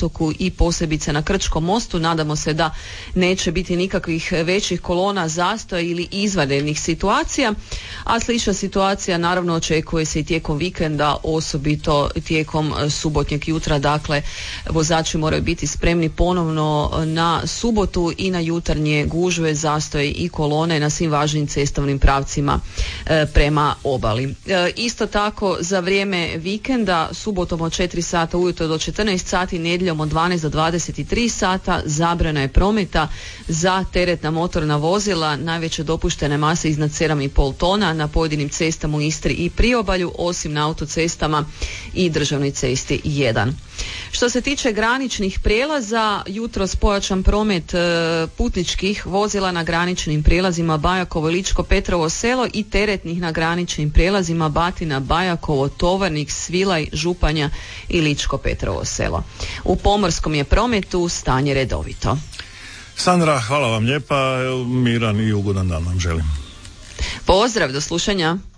otoku i posebice na Krčkom mostu. Nadamo se da neće biti nikakvih većih kolona, zastoja ili izvanrednih situacija, a slična situacija naravno očekuje se i tijekom vikenda, osobito tijekom subotnjeg jutra. Dakle, vozači moraju biti spremni ponovno na subotu i na jutarnje gužve, zastoje i kolone na svim važnim cestovnim pravcima prema obali. Isto tako za vrijeme vikenda, subotom od 4 sata ujutro do 14 sati, nedjeljom od 12 do 23 sata zabrana je prometa za teretna motorna vozila najveće dopuštene mase iznad 7,5 tona na pojedinim cestama u Istri i priobalju, osim na autocestama i državnoj cesti 1. Što se tiče graničnih prijelaza, jutros pojačan promet putničkih vozila na graničnim prijelazima Bajakovo i Ličko Petrovo Selo i teretnih na graničnim prijelazima Batina, Bajakovo, Tovarnik, Svilaj, Županja i Ličko Petrovo Selo. U pomorskom je prometu stanje redovito. Sandra, hvala vam lijepa, miran i ugodan dan vam želim. Pozdrav, do slušanja.